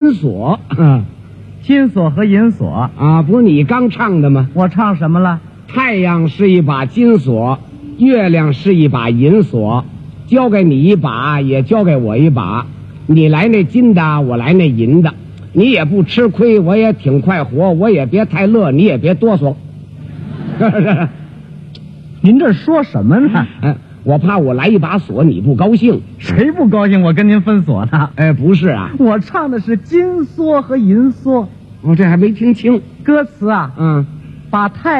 银锁。 金锁和银锁啊，不是你刚唱的吗？ 我唱什么了？ 太阳是一把金锁，月亮是一把银锁，交给你一把，也交给我一把。你来那金的，我来那银的，你也不吃亏，我也挺快活，我也别太乐，你也别哆嗦。 您这说什么呢？ 我怕我来一把锁你不高兴。 谁不高兴我跟您分锁呢？ 不是啊， 我唱的是金梭和银梭。 我这还没听清歌词啊，把太